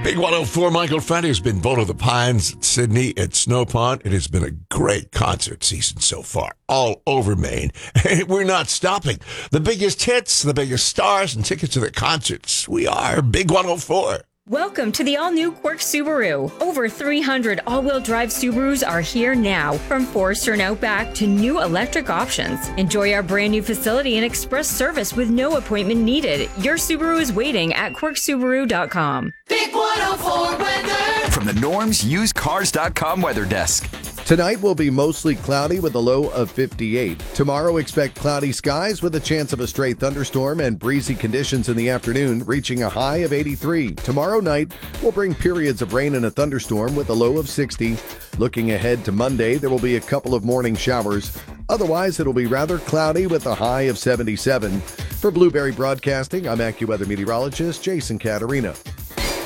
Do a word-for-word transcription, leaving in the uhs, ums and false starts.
Big one oh four, Michael Fenty has been voted the Pines at Sydney at Snow Pond. It has been a great concert season so far, all over Maine. We're not stopping. The biggest hits, the biggest stars, and tickets to the concerts. We are Big one oh four. Welcome to the all-new Quirk Subaru. Over three hundred all-wheel drive Subarus are here now, from Forester and Outback to new electric options. Enjoy our brand new facility and express service with no appointment needed. Your Subaru is waiting at quirk subaru dot com. Big one oh four weather. From the Norm's Used Cars dot com weather desk. Tonight will be mostly cloudy with a low of fifty-eight. Tomorrow, expect cloudy skies with a chance of a stray thunderstorm and breezy conditions in the afternoon, reaching a high of eighty-three. Tomorrow night will bring periods of rain and a thunderstorm with a low of sixty. Looking ahead to Monday, there will be a couple of morning showers. Otherwise, it'll be rather cloudy with a high of seventy-seven. For Blueberry Broadcasting, I'm AccuWeather meteorologist Jason Caterina.